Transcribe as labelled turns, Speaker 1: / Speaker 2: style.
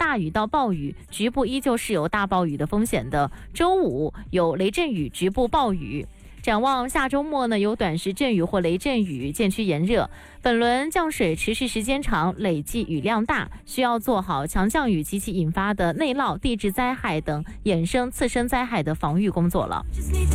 Speaker 1: 大雨到暴雨，局部依旧是有大暴雨的风险的。周五有雷阵雨，局部暴雨。展望下周末呢，有短时阵雨或雷阵雨，渐趋炎热。本轮降水持续时间长，累计雨量大，需要做好强降雨及其引发的内涝、地质灾害等衍生次生灾害的防御工作了。